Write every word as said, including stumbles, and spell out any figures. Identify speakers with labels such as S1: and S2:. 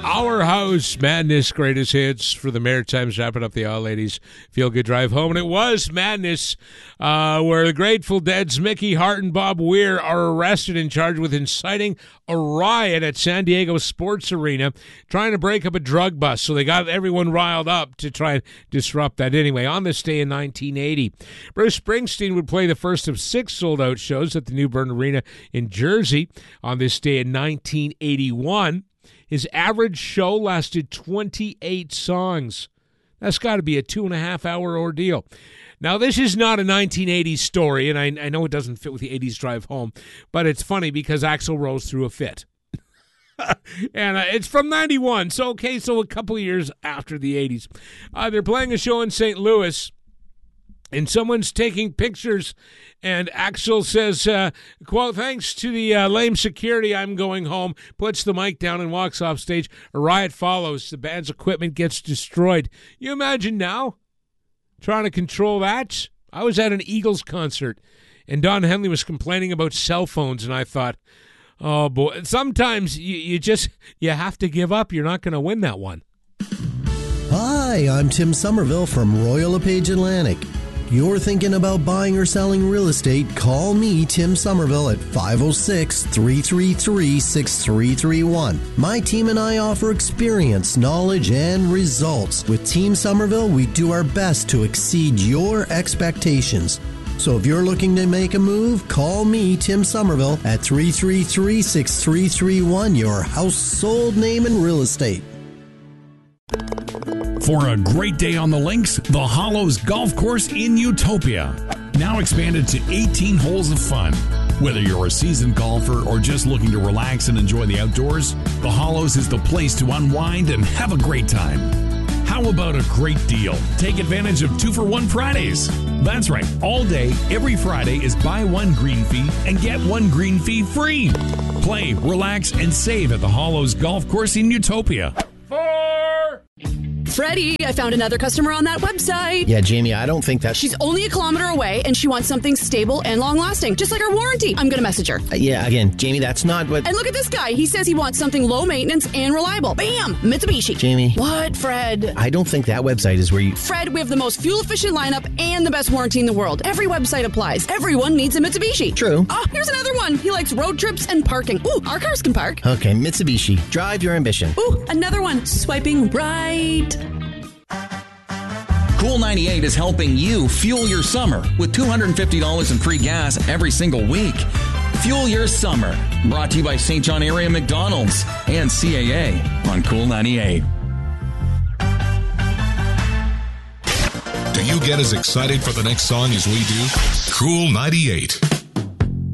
S1: Our House Madness greatest hits for the Maritimes, wrapping up the All Ladies Feel Good Drive Home. And it was Madness uh, where the Grateful Dead's Mickey Hart and Bob Weir are arrested and charged with inciting a riot at San Diego Sports Arena, trying to break up a drug bust. So they got everyone riled up to try and disrupt that. Anyway, on this day in nineteen eighty, Bruce Springsteen would play the first of six sold-out shows at the New Bern Arena in Jersey. On this day in nineteen eighty-one, his average show lasted twenty-eight songs. That's got to be a two and a half hour ordeal. Now, this is not a nineteen eighties story, and I, I know it doesn't fit with the eighties drive home, but it's funny because Axl Rose threw a fit. and uh, it's from ninety-one, so okay, so a couple of years after the eighties. Uh, they're playing a show in Saint Louis, and someone's taking pictures, and Axl says, uh, quote, "Thanks to the uh, lame security, I'm going home," puts the mic down and walks off stage. A riot follows. The band's equipment gets destroyed. You imagine now trying to control that? I was at an Eagles concert, and Don Henley was complaining about cell phones, and I thought, oh, boy. Sometimes you, you just, you have to give up. You're not going to win that one.
S2: Hi, I'm Tim Somerville from Royal LePage Atlantic. You're thinking about buying or selling real estate, call me, Tim Somerville, at five oh six, three three three, six three three one. My team and I offer experience, knowledge, and results. With Team Somerville, we do our best to exceed your expectations. So if you're looking to make a move, call me, Tim Somerville, at three three three, six three three one, your household name in real estate.
S3: For a great day on the links, the Hollows Golf Course in Utopia. Now expanded to eighteen holes of fun. Whether you're a seasoned golfer or just looking to relax and enjoy the outdoors, the Hollows is the place to unwind and have a great time. How about a great deal? Take advantage of two for one Fridays. That's right, all day, every Friday is buy one green fee and get one green fee free. Play, relax, and save at the Hollows Golf Course in Utopia.
S1: Four!
S4: Freddie, I found another customer on that website.
S2: Yeah, Jamie, I don't think that's...
S4: She's only a kilometer away, and she wants something stable and long-lasting, just like our warranty. I'm going to message her.
S2: Uh, yeah, again, Jamie, that's not what...
S4: And look at this guy. He says he wants something low maintenance and reliable. Bam! Mitsubishi.
S2: Jamie.
S4: What, Fred?
S2: I don't think that website is where you...
S4: Fred, we have the most fuel-efficient lineup and the best warranty in the world. Every website applies. Everyone needs a Mitsubishi.
S2: True.
S4: Oh, here's another one. He likes road trips and parking. Ooh, our cars can park.
S2: Okay, Mitsubishi. Drive your ambition.
S4: Ooh, another one. Swiping right.
S5: Cool ninety-eight is helping you fuel your summer with two hundred fifty dollars in free gas every single week. Fuel your summer. Brought to you by Saint John Area McDonald's and C A A on Cool ninety-eight.
S6: Do you get as excited for the next song as we do? Cool ninety-eight.